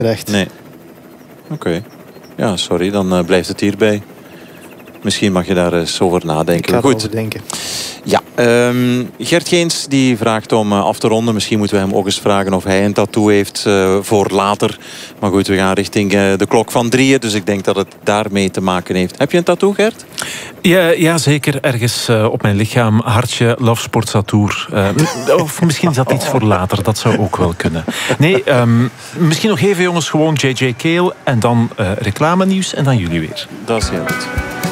Recht. Nee. Oké. Ja, sorry, dan blijft het hierbij. Misschien mag je daar eens over nadenken. Ik ga Goed. erover denken. Ja, Gert Geens die vraagt om af te ronden. Misschien moeten we hem ook eens vragen of hij een tattoo heeft voor later. Maar goed, we gaan richting de klok van 3. Dus ik denk dat het daarmee te maken heeft. Heb je een tattoo, Gert? Ja, zeker. Ergens op mijn lichaam. Hartje, Love Sports Tattoo. Of misschien is dat iets voor later. Dat zou ook wel kunnen. Nee, misschien nog even jongens. Gewoon JJ Kale. En dan reclame nieuws. En dan jullie weer. Dat is heel goed.